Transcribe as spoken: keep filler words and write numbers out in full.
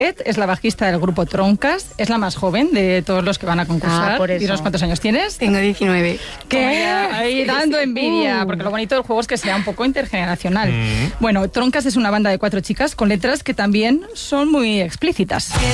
Es la bajista del grupo Troncas, es la más joven de todos los que van a concursar. Ah, por eso. Dinos cuántos años tienes. Tengo diecinueve. ¿Qué? Ahí dando envidia, Uh. porque lo bonito del juego es que sea un poco intergeneracional. Mm. Bueno, Troncas es una banda de cuatro chicas con letras que también son muy explícitas.